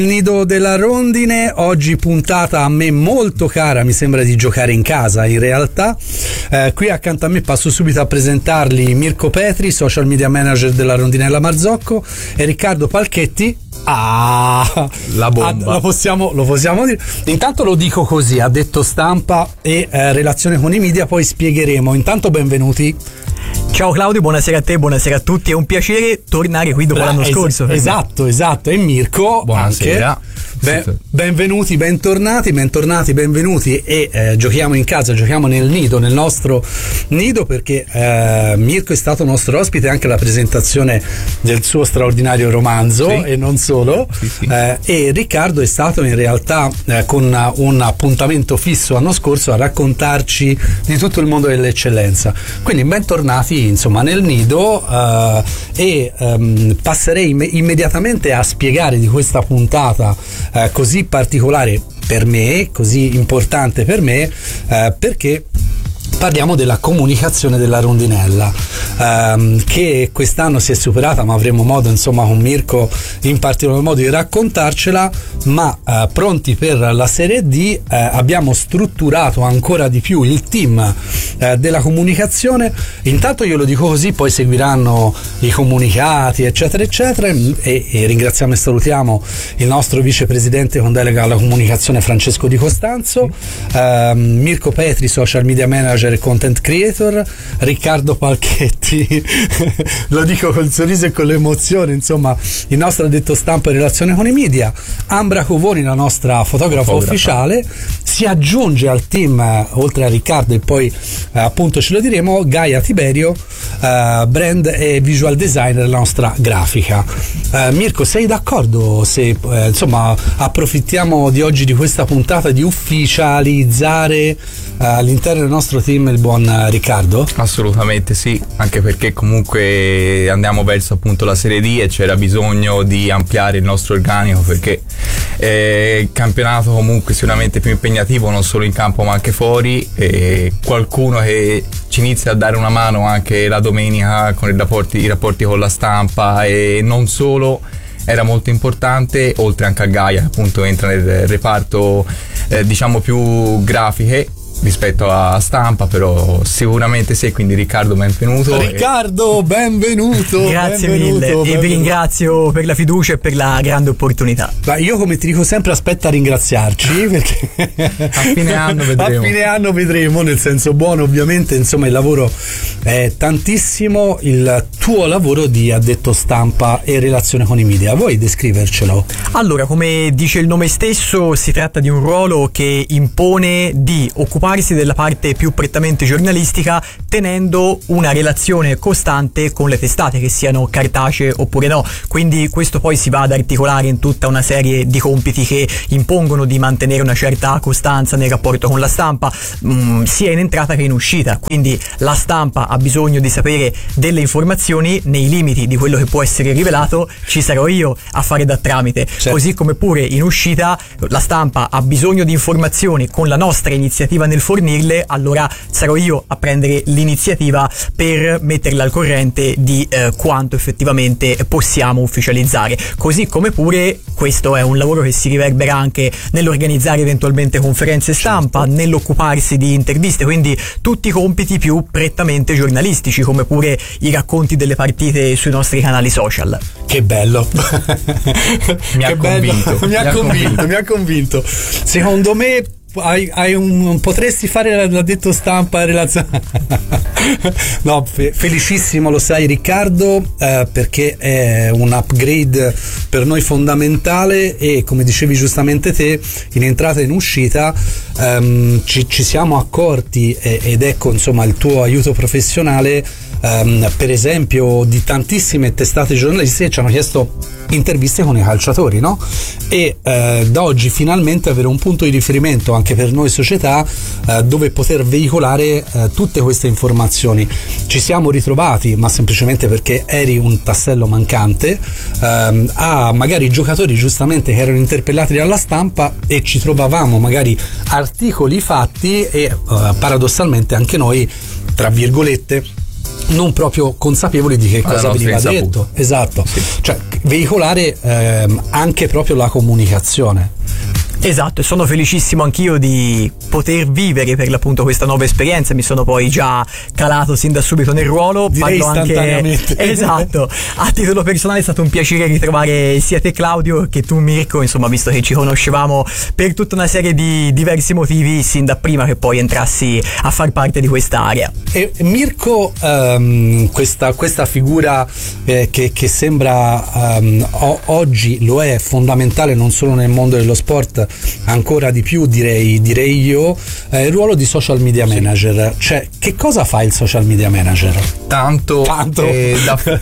Nido della Rondine, oggi puntata a me molto cara, mi sembra di giocare in casa in realtà. Qui accanto a me passo subito a presentarli Mirko Petri, social media manager della Rondinella Marzocco, e Riccardo Palchetti. La bomba. Lo possiamo dire. Intanto lo dico così, ha detto stampa e relazione con i media, poi spiegheremo. Intanto benvenuti. Ciao Claudio, buonasera a te, buonasera a tutti, è un piacere tornare qui dopo l'anno scorso. Esatto, e Mirko, buonasera. Anche. Benvenuti, bentornati, benvenuti e giochiamo in casa, giochiamo nel nido, nel nostro nido, perché Mirko è stato nostro ospite anche alla presentazione del suo straordinario romanzo, sì. E non solo, sì. E Riccardo è stato in realtà con un appuntamento fisso l'anno scorso a raccontarci di tutto il mondo dell'eccellenza, quindi bentornati insomma nel nido, e passerei immediatamente a spiegare di questa puntata così particolare per me, così importante per me, perché parliamo della comunicazione della Rondinella, che quest'anno si è superata, ma avremo modo insomma con Mirko in particolar modo di raccontarcela. Ma pronti per la Serie D, abbiamo strutturato ancora di più il team della comunicazione. Intanto io lo dico così, poi seguiranno i comunicati eccetera eccetera, e ringraziamo e salutiamo il nostro vicepresidente con delega alla comunicazione Francesco Di Costanzo, Mirko Petri, social media manager e content creator, Riccardo Palchetti lo dico col sorriso e con l'emozione, insomma il nostro addetto stampa e relazione con i media, Ambra Covoni, la nostra fotografa ufficiale. Si aggiunge al team, oltre a Riccardo, e poi appunto ce lo diremo, Gaia Tiberio, brand e visual designer della nostra grafica. Mirko, sei d'accordo se insomma approfittiamo di oggi, di questa puntata, di ufficializzare all'interno del nostro team il buon Riccardo? Assolutamente sì, anche perché comunque andiamo verso appunto la Serie D e c'era bisogno di ampliare il nostro organico, perché il campionato comunque sicuramente più impegnativo non solo in campo ma anche fuori, e qualcuno che ci inizia a dare una mano anche la domenica con i rapporti con la stampa, e non solo, era molto importante, oltre anche a Gaia, appunto entra nel reparto diciamo più grafiche rispetto a stampa, però sicuramente sì. Quindi Riccardo, benvenuto. Benvenuto. Grazie mille, e vi ringrazio per la fiducia e per la grande opportunità. Ma io, come ti dico sempre, aspetta a ringraziarci, perché a fine anno vedremo, nel senso buono ovviamente. Insomma, il lavoro è tantissimo, il tuo lavoro di addetto stampa e relazione con i media, vuoi descrivercelo? Allora, come dice il nome stesso, si tratta di un ruolo che impone di occuparsi della parte più prettamente giornalistica, tenendo una relazione costante con le testate, che siano cartacee oppure no. Quindi questo poi si va ad articolare in tutta una serie di compiti che impongono di mantenere una certa costanza nel rapporto con la stampa, sia in entrata che in uscita. Quindi la stampa ha bisogno di sapere delle informazioni, nei limiti di quello che può essere rivelato ci sarò io a fare da tramite. Certo. Così come pure in uscita la stampa ha bisogno di informazioni con la nostra iniziativa nel fornirle, allora sarò io a prendere l'iniziativa per metterla al corrente di quanto effettivamente possiamo ufficializzare. Così come pure questo è un lavoro che si riverbera anche nell'organizzare eventualmente conferenze stampa, certo, nell'occuparsi di interviste, quindi tutti i compiti più prettamente giornalistici, come pure i racconti delle partite sui nostri canali social. Che bello. Mi ha convinto. Secondo me potresti fare l'addetto stampa no, felicissimo, lo sai Riccardo, perché è un upgrade per noi fondamentale, e come dicevi giustamente te, in entrata e in uscita ci siamo accorti, ed ecco insomma il tuo aiuto professionale, per esempio di tantissime testate giornalistiche ci hanno chiesto interviste con i calciatori, no? E da oggi finalmente avere un punto di riferimento anche per noi società, dove poter veicolare tutte queste informazioni. Ci siamo ritrovati, ma semplicemente perché eri un tassello mancante, a magari giocatori giustamente che erano interpellati dalla stampa, e ci trovavamo magari articoli fatti e paradossalmente anche noi, tra virgolette, non proprio consapevoli di che cosa veniva detto. Esatto, sì. Cioè veicolare anche proprio la comunicazione. Esatto, e sono felicissimo anch'io di poter vivere per l'appunto questa nuova esperienza. Mi sono poi già calato sin da subito nel ruolo. Direi istantaneamente. Esatto, a titolo personale è stato un piacere ritrovare sia te Claudio che tu Mirko, insomma, visto che ci conoscevamo per tutta una serie di diversi motivi sin da prima che poi entrassi a far parte di quest'area. E Mirko, questa figura che sembra oggi lo è fondamentale non solo nel mondo dello sport, ancora di più direi io, il ruolo di social media manager. Cioè, che cosa fa il social media manager? Tanto e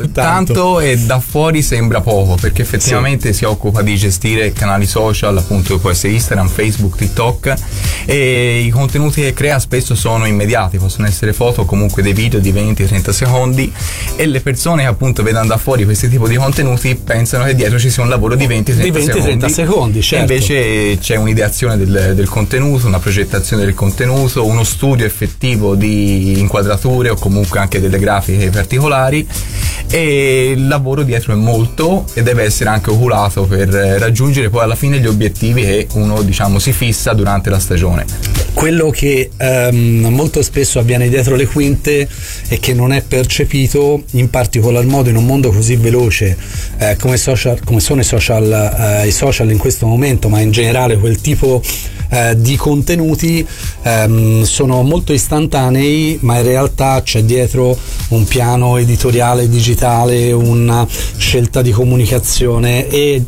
da fuori sembra poco, perché effettivamente si occupa di gestire canali social, appunto che può essere Instagram, Facebook, TikTok, e i contenuti che crea spesso sono immediati, possono essere foto o comunque dei video di 20-30 secondi, e le persone che appunto vedono da fuori questi tipi di contenuti pensano che dietro ci sia un lavoro di 20-30 secondi, certo. E invece c'è un'ideazione del contenuto, una progettazione del contenuto, uno studio effettivo di inquadrature o comunque anche delle grafiche particolari, e il lavoro dietro è molto e deve essere anche oculato per raggiungere poi alla fine gli obiettivi che uno, diciamo, si fissa durante la stagione. Quello che molto spesso avviene dietro le quinte e che non è percepito, in particolar modo in un mondo così veloce come sono i social in questo momento, ma in generale quel tipo di contenuti sono molto istantanei, ma in realtà c'è dietro un piano editoriale digitale, una scelta di comunicazione e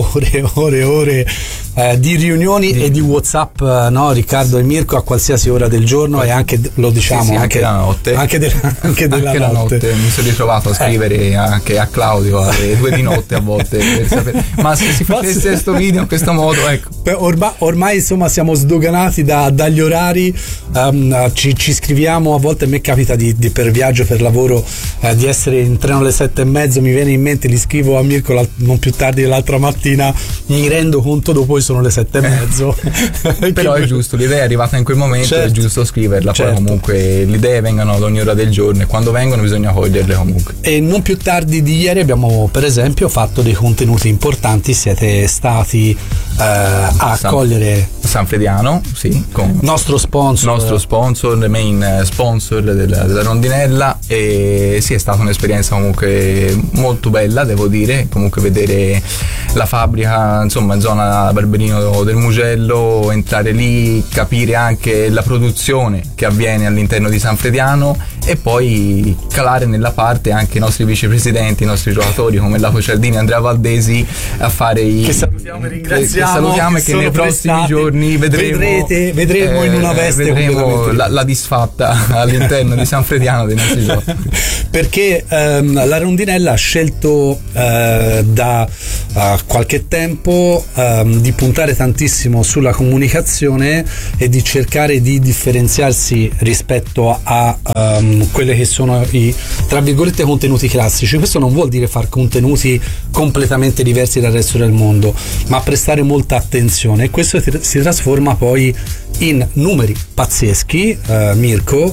ore di riunioni e di WhatsApp, no, Riccardo e Mirko, a qualsiasi ora del giorno, e anche, lo diciamo, sì, anche la notte, anche della notte. Mi sono ritrovato a scrivere anche a Claudio alle 2 di notte a volte per sapere, ma se si facesse questo video in questo modo, ecco. Ormai insomma siamo sdoganati dagli orari, ci scriviamo, a volte a me capita di per viaggio, per lavoro, di essere in treno alle 7:30, mi viene in mente, li scrivo a Mirko non più tardi dell'altra mattina, mi rendo conto dopo sono le 7:30. Però è giusto, l'idea è arrivata in quel momento, certo, è giusto scriverla, certo. Poi comunque le idee vengono ad ogni ora del giorno e quando vengono bisogna coglierle comunque. E non più tardi di ieri abbiamo per esempio fatto dei contenuti importanti, siete stati a accogliere Sanfrediano, sì, con nostro sponsor, il main sponsor della rondinella, e sì, è stata un'esperienza comunque molto bella, devo dire, comunque vedere la fabbrica, insomma, in zona Barberino del Mugello, entrare lì, capire anche la produzione che avviene all'interno di Sanfrediano e poi calare nella parte anche i nostri vicepresidenti, i nostri giocatori come Lapo Cialdini e Andrea Valdesi a fare che salutiamo e ringraziamo, e che nei prossimi giorni vedremo in una veste la disfatta all'interno di Sanfrediano dei nostri giocatori. Perché la rondinella ha scelto da qualche tempo di puntare tantissimo sulla comunicazione e di cercare di differenziarsi rispetto a quelle che sono i, tra virgolette, contenuti classici. Questo non vuol dire far contenuti completamente diversi dal resto del mondo, ma prestare molta attenzione, e questo si trasforma poi in numeri pazzeschi, Mirko,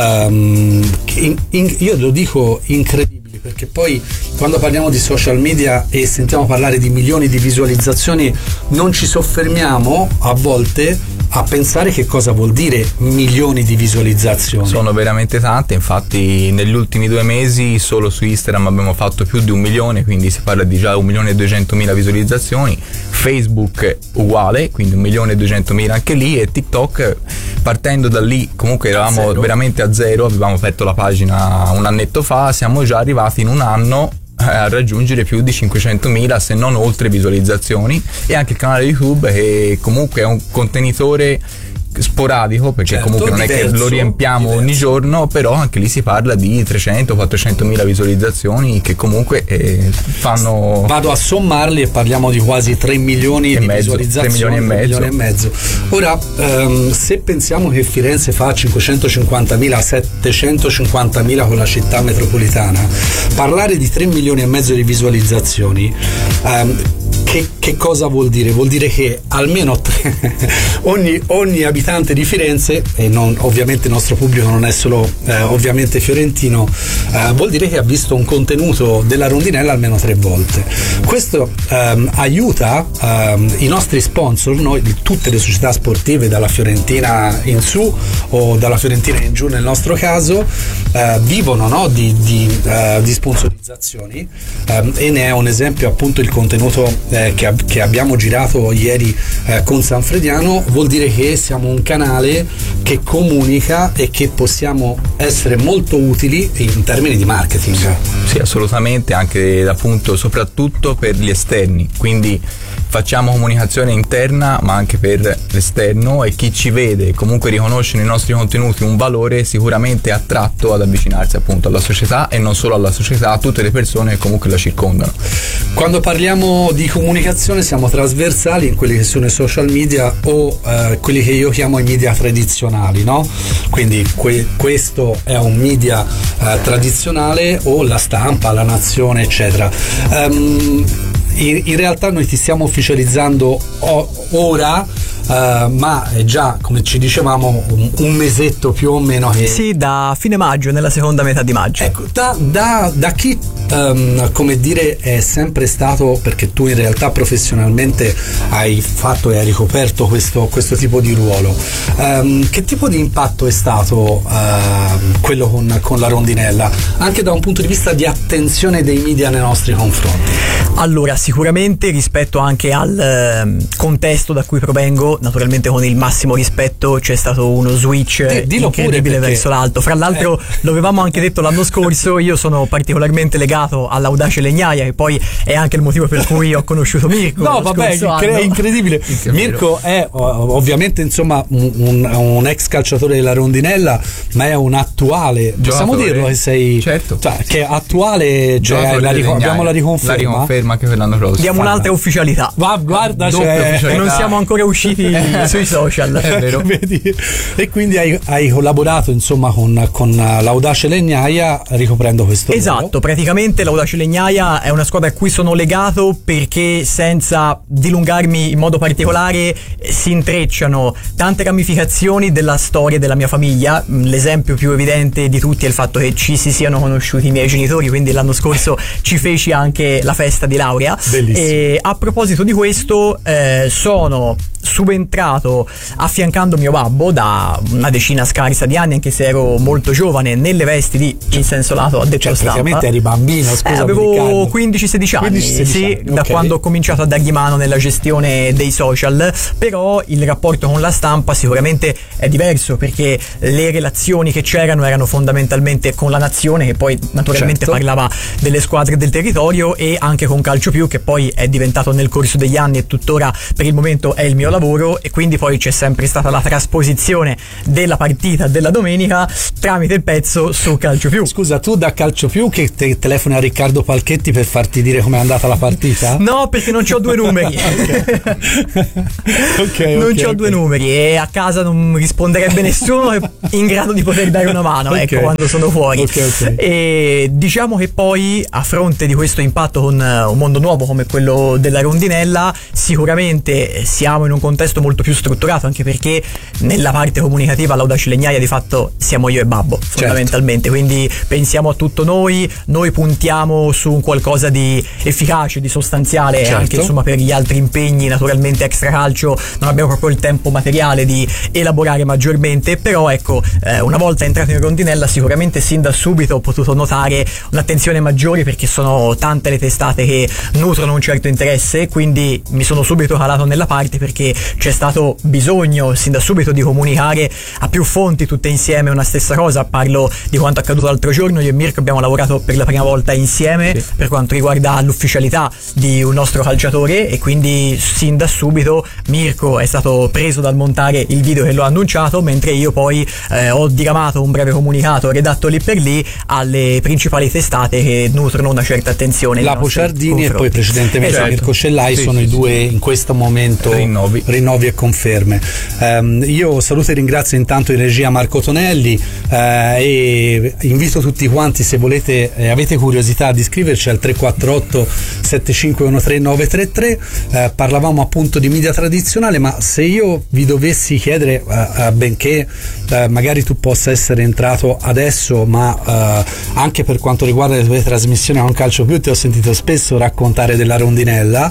io lo dico incredibili, perché poi quando parliamo di social media e sentiamo parlare di milioni di visualizzazioni non ci soffermiamo a volte a pensare che cosa vuol dire milioni di visualizzazioni. Sono veramente tante, infatti negli ultimi 2 mesi solo su Instagram abbiamo fatto più di 1 milione, quindi si parla di già 1.200.000 visualizzazioni, Facebook uguale, quindi 1.200.000 anche lì, e TikTok partendo da lì comunque eravamo veramente a zero, avevamo aperto la pagina un annetto fa, siamo già arrivati in un anno a raggiungere più di 500.000 se non oltre visualizzazioni, e anche il canale YouTube che comunque è un contenitore sporadico, perché certo, comunque non è che lo riempiamo ogni giorno, però anche lì si parla di 300-400.000 visualizzazioni che comunque fanno, vado a sommarli e parliamo di quasi 3 milioni di visualizzazioni, 3 milioni e mezzo. Ora se pensiamo che Firenze fa 550.000, 750.000 con la città metropolitana, parlare di 3 milioni e mezzo di visualizzazioni Che cosa vuol dire? Vuol dire che almeno ogni abitante di Firenze, e ovviamente il nostro pubblico non è solo ovviamente fiorentino, vuol dire che ha visto un contenuto della rondinella almeno 3 volte. Questo aiuta i nostri sponsor, noi, tutte le società sportive dalla Fiorentina in su o dalla Fiorentina in giù nel nostro caso, vivono, no, di sponsorizzazioni, e ne è un esempio appunto il contenuto che abbiamo girato ieri con Sanfrediano. Vuol dire che siamo un canale che comunica e che possiamo essere molto utili in termini di marketing. Sì, assolutamente, anche appunto soprattutto per gli esterni, quindi facciamo comunicazione interna ma anche per l'esterno, e chi ci vede comunque riconosce nei nostri contenuti un valore sicuramente è attratto ad avvicinarsi appunto alla società, e non solo alla società, a tutte le persone che comunque la circondano. Quando parliamo di comunicazione siamo trasversali in quelli che sono i social media o quelli che io chiamo i media tradizionali, no? Quindi questo è un media tradizionale, o la stampa, la Nazione, eccetera. In realtà noi ti stiamo ufficializzando ora, ma è già, come ci dicevamo, un mesetto più o meno che... Sì, da fine maggio, nella seconda metà di maggio. Ecco, da chi come dire è sempre stato, perché tu in realtà professionalmente hai fatto e hai ricoperto questo tipo di ruolo, che tipo di impatto è stato quello con la rondinella, anche da un punto di vista di attenzione dei media nei nostri confronti? Allora, sicuramente rispetto anche al contesto da cui provengo, naturalmente con il massimo rispetto, c'è stato uno switch incredibile verso l'alto. Fra l'altro lo avevamo anche detto l'anno scorso, io sono particolarmente legato all'Audace Legnaia, che poi è anche il motivo per cui ho conosciuto Mirko. No, vabbè, è incredibile. Mirko è ovviamente, insomma, un ex calciatore della rondinella, ma è un attuale, possiamo dirlo che sei, certo, cioè, che è attuale, cioè abbiamo la riconferma anche per l'anno prossimo. Diamo un'altra ufficialità. Guarda, non siamo ancora usciti sui social. È vero. Vedi? E quindi hai collaborato, insomma, con l'Audace Legnaia ricoprendo questo esatto, ruolo. Praticamente l'Audace Legnaia è una squadra a cui sono legato perché, senza dilungarmi in modo particolare, si intrecciano tante ramificazioni della storia della mia famiglia. L'esempio più evidente di tutti è il fatto che ci si siano conosciuti i miei genitori, quindi l'anno scorso ci feci anche la festa di laurea. Bellissimo. E a proposito di questo, sono subentrato affiancando mio babbo da una decina scarsa di anni, anche se ero molto giovane, nelle vesti di In Senso Lato, addetto stampa. Praticamente eri bambino, scusa. Avevo 15-16 anni, sì, da quando ho cominciato a dargli mano nella gestione dei social. Però il rapporto con la stampa sicuramente è diverso, perché le relazioni che c'erano erano fondamentalmente con la Nazione, che poi naturalmente parlava delle squadre del territorio, e anche con Calcio Più, che poi è diventato nel corso degli anni e tuttora per il momento è il mio lavoro. E quindi poi c'è sempre stata la trasposizione della partita della domenica tramite il pezzo su Calcio Più. Scusa, tu da Calcio Più che telefoni a Riccardo Palchetti per farti dire com'è andata la partita? No, perché non c'ho 2 numeri. Non c'ho 2 numeri, e a casa non risponderebbe nessuno in grado di poter dare una mano, ecco, quando sono fuori. E diciamo che poi, a fronte di questo impatto con un mondo nuovo come quello della rondinella, sicuramente siamo in un contesto molto più strutturato, anche perché nella parte comunicativa l'Audace Legnaia di fatto siamo io e babbo, fondamentalmente. Quindi pensiamo a tutto noi puntiamo su un qualcosa di efficace, di sostanziale, anche insomma per gli altri impegni naturalmente extra calcio non abbiamo proprio il tempo materiale di elaborare maggiormente. Però ecco, una volta entrato in rondinella sicuramente sin da subito ho potuto notare un'attenzione maggiore, perché sono tante le testate che nutrono un certo interesse, quindi mi sono subito calato nella parte, perché c'è stato bisogno sin da subito di comunicare a più fonti tutte insieme una stessa cosa. Parlo di quanto accaduto l'altro giorno. Io e Mirko abbiamo lavorato per la prima volta insieme per quanto riguarda l'ufficialità di un nostro calciatore, e quindi sin da subito Mirko è stato preso dal montare il video che l'ho annunciato, mentre io poi ho diramato un breve comunicato redatto lì per lì alle principali testate che nutrono una certa attenzione. La Pociardini e poi precedentemente Mirko Scellai sono i due in questo momento rinnovi e conferme. Io saluto e ringrazio intanto in regia Marco Tonelli, e invito tutti quanti, se volete avete curiosità, di iscriverci al 348 7513 933. Parlavamo appunto di media tradizionale, ma se io vi dovessi chiedere, benché magari tu possa essere entrato adesso, ma anche per quanto riguarda le tue trasmissioni con Calcio Più, ti ho sentito spesso raccontare della rondinella,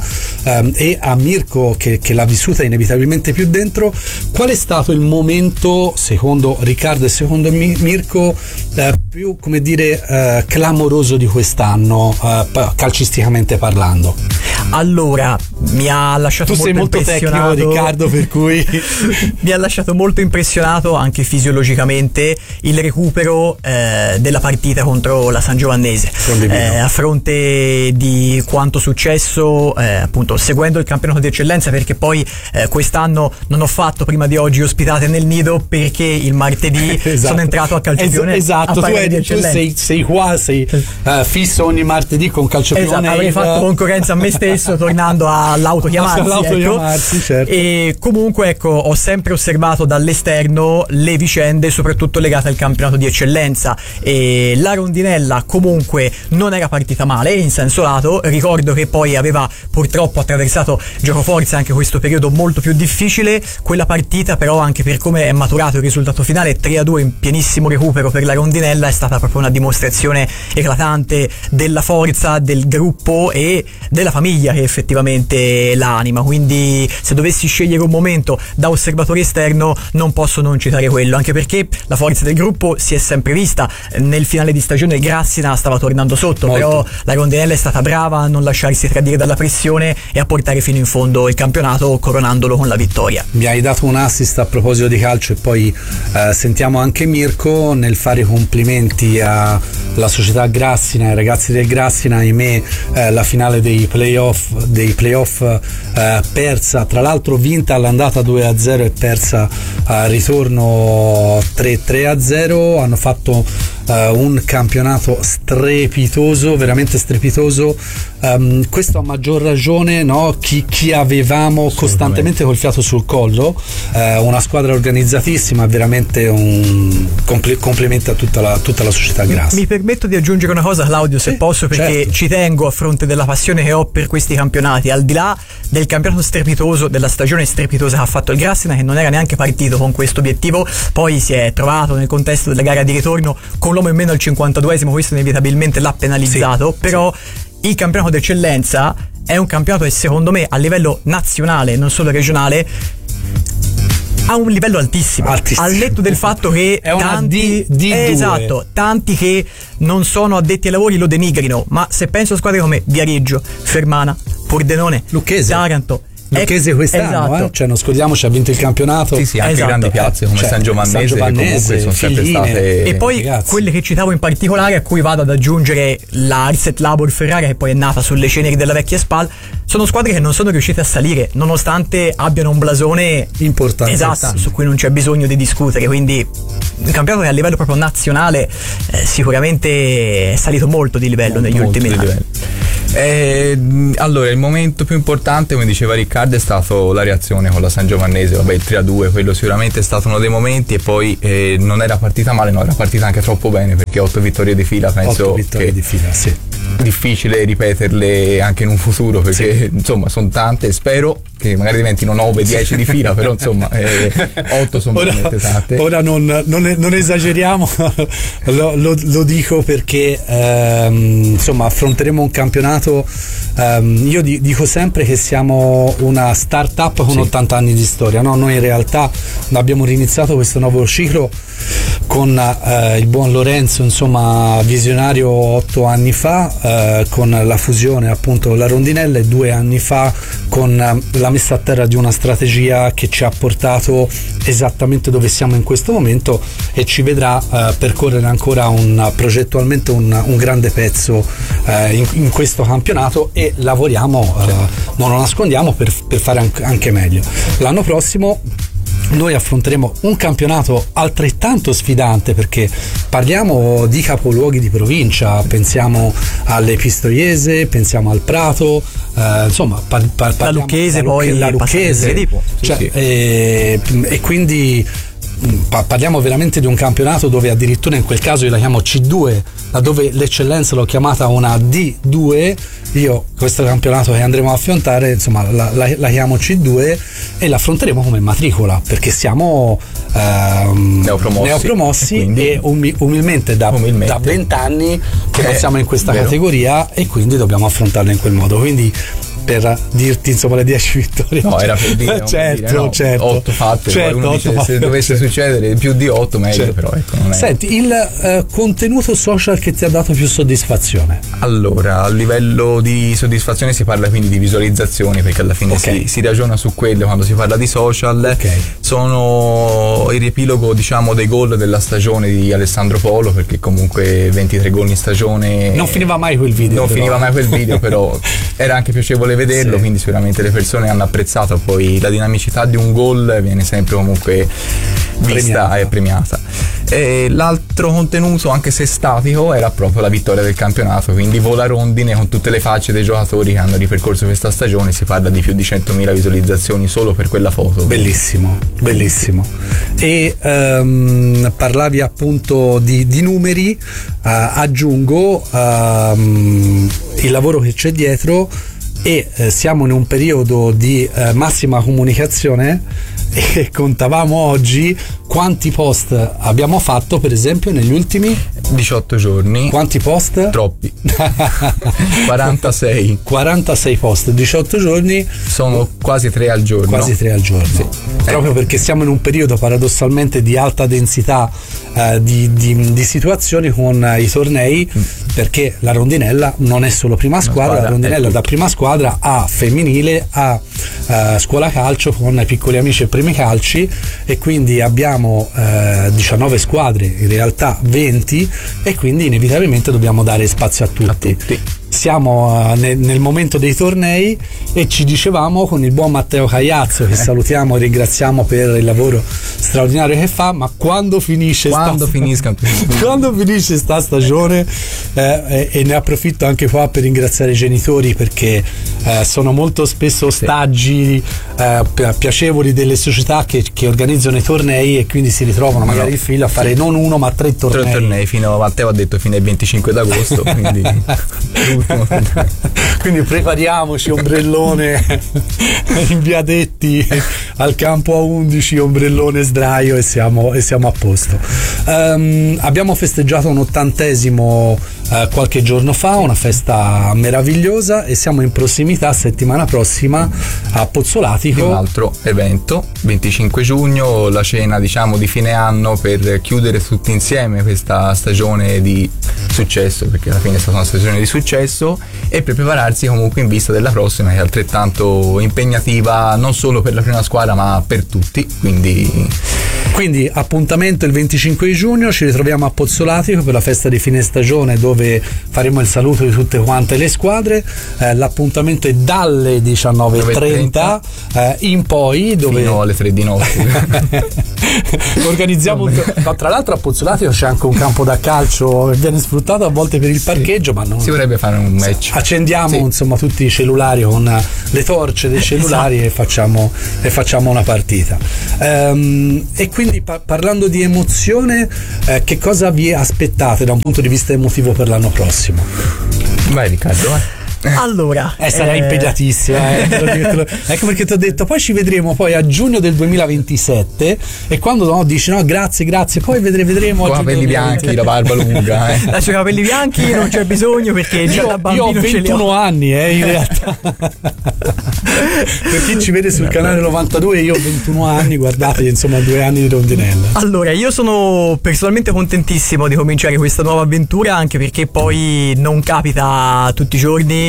e a Mirko che l'ha vissuta inevitabilmente più dentro, qual è stato il momento, secondo Riccardo e secondo Mirko, più, come dire, clamoroso di quest'anno, calcisticamente parlando? Allora, mi ha lasciato tu molto impressionato. Tecnico, Riccardo, per cui mi ha lasciato molto impressionato anche fisiologicamente il recupero della partita contro la Sangiovannese, a fronte di quanto successo appunto seguendo il campionato di eccellenza, perché poi quest'anno non ho fatto prima di oggi ospitate nel nido perché il martedì sono entrato a Calcioppione. Esatto, tu sei qua, sei fisso ogni martedì con Calcioppione. Esatto, avrei fatto concorrenza a me stesso tornando all'autochiamarsi, certo. E comunque ecco, ho sempre osservato dall'esterno le vicende soprattutto legate al campionato di eccellenza, e la rondinella comunque non era partita male in senso lato. Ricordo che poi aveva purtroppo attraversato giocoforza anche questo periodo molto più difficile. Quella partita però, anche per come è maturato il risultato finale 3-2 in pienissimo recupero per la rondinella, è stata proprio una dimostrazione eclatante della forza del gruppo e della famiglia che effettivamente l'anima. Quindi se dovessi scegliere un momento da osservatore esterno non posso non citare quello, anche perché la forza del gruppo si è sempre vista. Nel finale di stagione Grassina stava tornando sotto, molto. Però la rondinella è stata brava a non lasciarsi tradire dalla pressione e a portare fino in fondo il campionato, coronandolo con la vittoria. Mi hai dato un assist a proposito di calcio, e poi sentiamo anche Mirko nel fare i complimenti alla società Grassina, ai ragazzi del Grassina. Ahimè, la finale dei playoff persa, tra l'altro vinta all'andata 2-0 e persa al ritorno 3-0. Hanno fatto un campionato strepitoso, veramente strepitoso. Questo a maggior ragione, no? Chi avevamo costantemente col fiato sul collo, una squadra organizzatissima, veramente un complimento a tutta la società Grassina. Mi permetto di aggiungere una cosa, Claudio, se posso, perché certo. Ci tengo, a fronte della passione che ho per questi campionati, al di là del campionato strepitoso, della stagione strepitosa che ha fatto il Grassina, che non era neanche partito con questo obiettivo, poi si è trovato nel contesto della gara di ritorno con l'uomo in meno al 52esimo, questo inevitabilmente l'ha penalizzato, sì, sì. Il campionato d'eccellenza è un campionato che secondo me a livello nazionale, non solo regionale, ha un livello altissimo. Al netto del fatto che è una tanti D2. Esatto, tanti che non sono addetti ai lavori lo denigrino, ma se penso a squadre come Viareggio, Fermana, Pordenone, Lucchese, Taranto, Lucchese quest'anno, esatto. Cioè non scordiamoci, ha vinto il campionato. Sì, anche esatto. grandi piazze come San Giovannese, che comunque sono sempre state. E poi ragazzi, quelle che citavo in particolare, a cui vado ad aggiungere la Arset Labor Ferrara, che poi è nata sulle ceneri della vecchia SPAL, sono squadre che non sono riuscite a salire nonostante abbiano un blasone importante, esatto, su cui non c'è bisogno di discutere. Quindi un campionato che a livello proprio nazionale sicuramente è salito molto di livello negli ultimi anni. Allora, il momento più importante, come diceva Riccardo, è stato la reazione con la San Giovannese. Vabbè, il 3-2, quello sicuramente è stato uno dei momenti. E poi non era partita male, no, era partita anche troppo bene, perché 8 vittorie di fila, penso 8 vittorie di fila, sì. Difficile ripeterle anche in un futuro, perché sì, insomma sono tante. Spero che magari diventino 9-10 di fila, però insomma 8 sono veramente tante. Ora non esageriamo, lo dico perché insomma affronteremo un campionato. Io dico sempre che siamo una start-up con 80 anni di storia, no? Noi in realtà abbiamo riniziato questo nuovo ciclo con il buon Lorenzo, insomma visionario 8 anni fa, con la fusione appunto con la rondinella, e 2 anni fa con la messa a terra di una strategia che ci ha portato esattamente dove siamo in questo momento, e ci vedrà percorrere ancora progettualmente un grande pezzo in questo campionato, e lavoriamo, non lo nascondiamo, per fare anche meglio. L'anno prossimo noi affronteremo un campionato altrettanto sfidante, perché parliamo di capoluoghi di provincia, pensiamo alle Pistoiese, pensiamo al Prato, insomma la Lucchese, poi la Lucchese, cioè, sì. E quindi parliamo veramente di un campionato dove addirittura in quel caso io la chiamo C2, laddove l'eccellenza l'ho chiamata una D2. Io questo campionato che andremo a affrontare, insomma, la chiamo C2 e l'affronteremo come matricola, perché siamo neopromossi e umilmente da 20 anni che non siamo in questa categoria, e quindi dobbiamo affrontarla in quel modo. Quindi, per dirti insomma le 10 vittorie, no, era per dire, certo, 8 fatte, se dovesse succedere più di 8 meglio, certo. Però ecco, non è. Senti, il contenuto social che ti ha dato più soddisfazione? Allora, a livello di soddisfazione si parla quindi di visualizzazioni, perché alla fine si ragiona su quelle quando si parla di social. Sono il riepilogo, diciamo, dei gol della stagione di Alessandro Polo, perché comunque 23 gol in stagione non finiva mai quel video, però era anche piacevole vederlo, sì. Quindi sicuramente le persone hanno apprezzato. Poi la dinamicità di un gol viene sempre comunque vista e premiata. E l'altro contenuto, anche se statico, era proprio la vittoria del campionato, quindi vola rondine con tutte le facce dei giocatori che hanno ripercorso questa stagione. Si parla di più di 100.000 visualizzazioni solo per quella foto. Bellissimo, bellissimo. E parlavi appunto di numeri, aggiungo il lavoro che c'è dietro, e siamo in un periodo di massima comunicazione, e contavamo oggi quanti post abbiamo fatto, per esempio, negli ultimi 18 giorni. Quanti post? Troppi. 46 post, 18 giorni. Sono quasi 3 al giorno. Sì. Proprio perché siamo in un periodo paradossalmente di alta densità di situazioni con i tornei, perché la rondinella non è solo prima squadra, la rondinella da prima squadra a femminile, a scuola calcio con piccoli amici e primi calci, e quindi abbiamo 19 squadre, in realtà 20, e quindi inevitabilmente dobbiamo dare spazio a tutti. Siamo nel momento dei tornei, e ci dicevamo con il buon Matteo Cagliazzo, che salutiamo e ringraziamo per il lavoro straordinario che fa, ma quando finisce sta stagione, e ne approfitto anche qua per ringraziare i genitori, perché sono molto spesso ostaggi piacevoli delle società che organizzano i tornei, e quindi si ritrovano magari il figlio a fare non uno ma 3 tornei. 3 tornei, Matteo ha detto fino al 25 d'agosto, quindi quindi prepariamoci, ombrellone in via Detti al campo A11, ombrellone sdraio, e siamo a posto. Abbiamo festeggiato un 80° qualche giorno fa, una festa meravigliosa, e siamo in prossimità settimana prossima a Pozzolatico, un altro evento, 25 giugno, la cena, diciamo, di fine anno, per chiudere tutti insieme questa stagione di successo, perché alla fine è stata una stagione di successo, e per prepararsi comunque in vista della prossima, che è altrettanto impegnativa non solo per la prima squadra ma per tutti. Quindi appuntamento il 25 giugno, ci ritroviamo a Pozzolatico per la festa di fine stagione, dove faremo il saluto di tutte quante le squadre. L'appuntamento è dalle 19:30 in poi, dove fino alle 3 di notte organizziamo tra l'altro a Pozzolatico c'è anche un campo da calcio che viene sfruttato a volte per il parcheggio, ma non si vorrebbe fare un match. Accendiamo insomma tutti i cellulari con le torce dei cellulari, e facciamo una partita. E quindi parlando di emozione, che cosa vi aspettate da un punto di vista emotivo per l'anno prossimo? Vai Riccardo, vai. Allora, sarà impegnatissima, ecco perché ti ho detto poi ci vedremo poi a giugno del 2027, e quando dici no grazie poi vedremo con capelli bianchi, la barba lunga lascio i capelli bianchi, non c'è bisogno, perché già da bambino io ho 21 anni in realtà per chi ci vede sul canale 92, io ho 21 anni, guardate, insomma 2 anni di rondinella. Allora, io sono personalmente contentissimo di cominciare questa nuova avventura, anche perché poi non capita tutti i giorni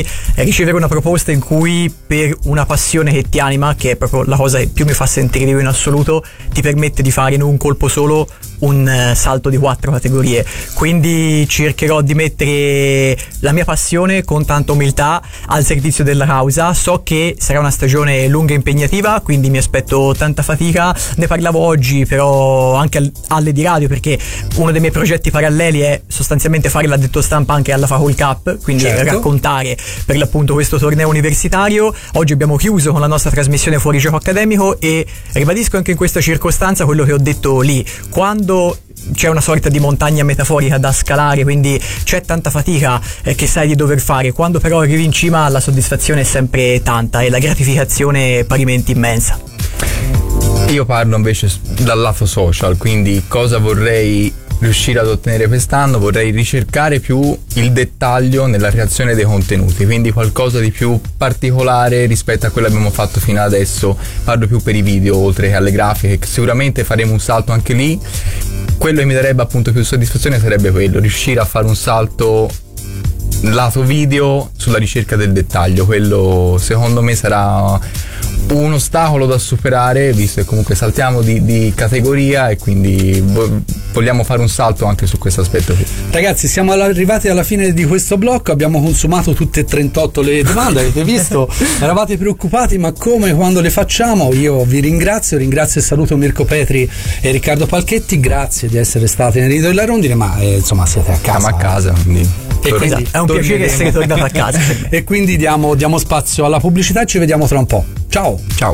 ricevere una proposta in cui per una passione che ti anima, che è proprio la cosa che più mi fa sentire vivo in assoluto, ti permette di fare in un colpo solo un salto di 4 categorie. Quindi cercherò di mettere la mia passione con tanta umiltà al servizio della causa. So che sarà una stagione lunga e impegnativa, quindi mi aspetto tanta fatica. Ne parlavo oggi però anche alle di radio, perché uno dei miei progetti paralleli è sostanzialmente fare l'addetto stampa anche alla Facul Cup, quindi raccontare per l'appunto questo torneo universitario. Oggi abbiamo chiuso con la nostra trasmissione Fuori Gioco Accademico e ribadisco anche in questa circostanza quello che ho detto lì: quando c'è una sorta di montagna metaforica da scalare, quindi c'è tanta fatica che sai di dover fare, quando però arrivi in cima la soddisfazione è sempre tanta e la gratificazione parimenti immensa. Io parlo invece dal lato social, quindi cosa vorrei riuscire ad ottenere quest'anno? Vorrei ricercare più il dettaglio nella creazione dei contenuti, quindi qualcosa di più particolare rispetto a quello che abbiamo fatto fino adesso. Parlo più per i video oltre che alle grafiche, sicuramente faremo un salto anche lì. Quello che mi darebbe appunto più soddisfazione sarebbe quello, riuscire a fare un salto lato video sulla ricerca del dettaglio. Quello secondo me sarà un ostacolo da superare, visto che comunque saltiamo di categoria e quindi vogliamo fare un salto anche su questo aspetto qui. Ragazzi, siamo arrivati alla fine di questo blocco, abbiamo consumato tutte e 38 le domande, avete visto? Eravate preoccupati, ma come, quando le facciamo? Io vi ringrazio e saluto Mirko Petri e Riccardo Palchetti, grazie di essere stati nel Nido della Rondine, ma insomma siete a casa. Siamo a casa, quindi è un piacere essere tornato a casa. E quindi diamo spazio alla pubblicità e ci vediamo tra un po'. Ciao. Ciao.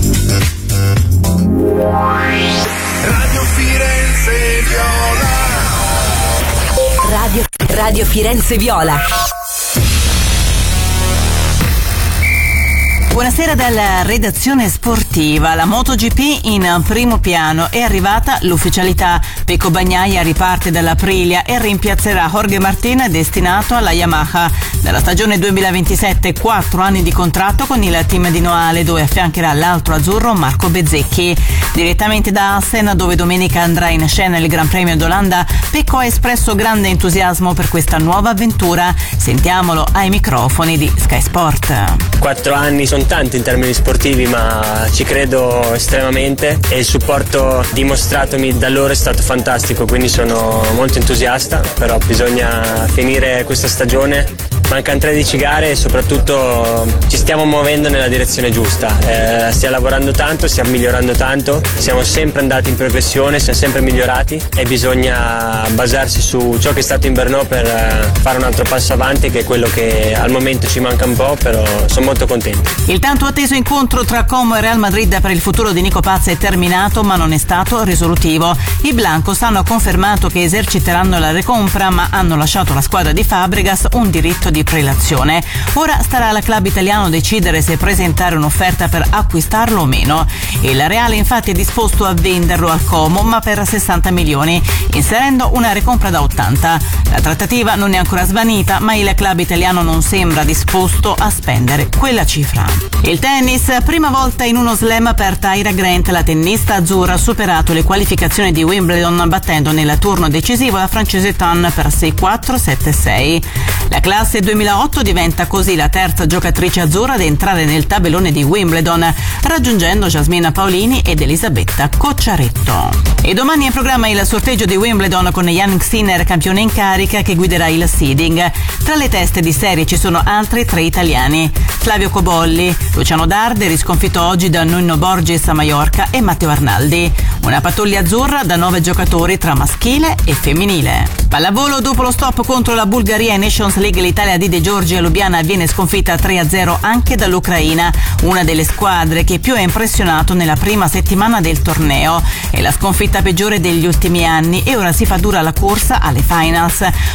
Radio Firenze Viola. Radio Firenze Viola. Buonasera dalla redazione sportiva. La MotoGP in primo piano, è arrivata l'ufficialità. Pecco Bagnaia riparte dall'Aprilia e rimpiazzerà Jorge Martin, destinato alla Yamaha. Dalla stagione 2027 4 anni di contratto con il team di Noale, dove affiancherà l'altro azzurro Marco Bezzecchi. Direttamente da Assen, dove domenica andrà in scena il Gran Premio d'Olanda, Pecco ha espresso grande entusiasmo per questa nuova avventura. Sentiamolo ai microfoni di Sky Sport. 4 anni sono tanti in termini sportivi, ma ci credo estremamente e il supporto dimostratomi da loro è stato fantastico, quindi sono molto entusiasta, però bisogna finire questa stagione. Mancano 13 gare e soprattutto ci stiamo muovendo nella direzione giusta. Stiamo lavorando tanto, stiamo migliorando tanto, siamo sempre andati in progressione, siamo sempre migliorati e bisogna basarsi su ciò che è stato in Brno per fare un altro passo avanti, che è quello che al momento ci manca un po', però sono molto contento. Il tanto atteso incontro tra Como e Real Madrid per il futuro di Nico Paz è terminato, ma non è stato risolutivo. I blancos hanno confermato che eserciteranno la recompra, ma hanno lasciato alla squadra di Fabregas un diritto di prelazione. Ora starà al club italiano decidere se presentare un'offerta per acquistarlo o meno. Il Real infatti è disposto a venderlo al Como, ma per 60 milioni, inserendo una recompra da 80. La trattativa non è ancora svanita, ma il club italiano non sembra disposto a spendere quella cifra. Il tennis, prima volta in uno slam per Tyra Grant, la tennista azzurra ha superato le qualificazioni di Wimbledon battendo nel turno decisivo la francese Tan per 6-4, 7-6. La classe 2008 diventa così la terza giocatrice azzurra ad entrare nel tabellone di Wimbledon, raggiungendo Jasmina Paolini ed Elisabetta Cocciaretto. E domani è in programma il sorteggio di Wimbledon con Jannik Sinner, campione in carica, che guiderà il seeding. Tra le teste di serie ci sono altri 3 italiani: Flavio Cobolli, Luciano Darderi, sconfitto oggi da Nuno Borges a Maiorca, e Matteo Arnaldi. Una pattuglia azzurra da 9 giocatori tra maschile e femminile. Pallavolo, dopo lo stop contro la Bulgaria in Nations League, l'Italia di De Giorgi a Lubiana viene sconfitta 3-0 anche dall'Ucraina, una delle squadre che più ha impressionato nella prima settimana del torneo. È la sconfitta peggiore degli ultimi anni e ora si fa dura la corsa alle finals.